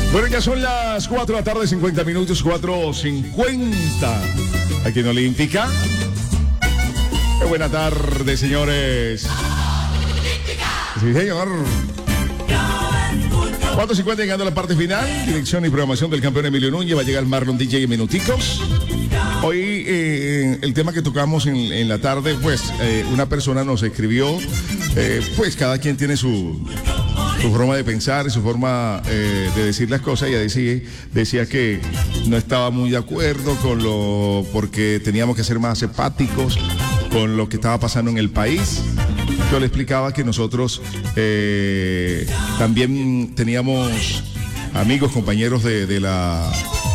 Bueno, ya son las 4 de la tarde, 50 minutos, 4:50. Aquí en Olímpica. Qué buena tarde, señores. Sí, señor. 4:50 llegando a la parte final. Dirección y programación del campeón Emilio Núñez. Va a llegar Marlon DJ en minuticos. Hoy el tema que tocamos en la tarde, pues una persona nos escribió, pues cada quien tiene su forma de pensar y su forma de decir las cosas. Ella decía que no estaba muy de acuerdo porque teníamos que ser más empáticos con lo que estaba pasando en el país. Yo le explicaba que nosotros también teníamos amigos, compañeros de la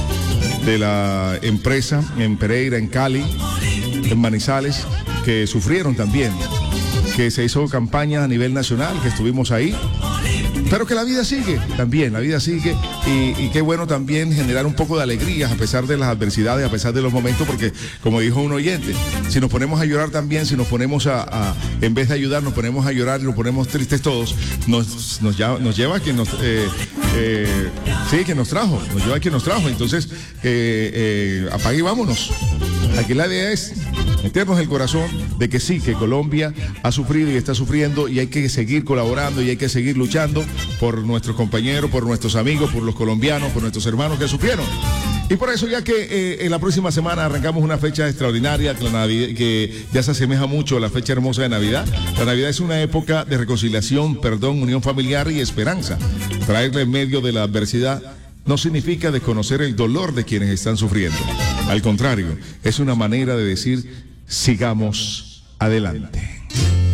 empresa en Pereira, en Cali, en Manizales, que sufrieron también, que se hizo campaña a nivel nacional, que estuvimos ahí. Pero que la vida sigue, también, la vida sigue, y qué bueno también generar un poco de alegría a pesar de las adversidades, a pesar de los momentos, porque como dijo un oyente, si nos ponemos a llorar también, si nos ponemos en vez de ayudar, nos ponemos a llorar y nos ponemos tristes todos, nos lleva a quien nos, que nos trajo, nos lleva a quien nos trajo. Entonces, apague y vámonos. Aquí la idea es meternos el corazón de que sí, que Colombia ha sufrido y está sufriendo, y hay que seguir colaborando y hay que seguir luchando por nuestros compañeros, por nuestros amigos, por los colombianos, por nuestros hermanos que sufrieron. Y por eso, ya que en la próxima semana arrancamos una fecha extraordinaria, que ya se asemeja mucho a la fecha hermosa de Navidad. La Navidad es una época de reconciliación, perdón, unión familiar y esperanza. Traerla en medio de la adversidad no significa desconocer el dolor de quienes están sufriendo. Al contrario, es una manera de decir, sigamos adelante.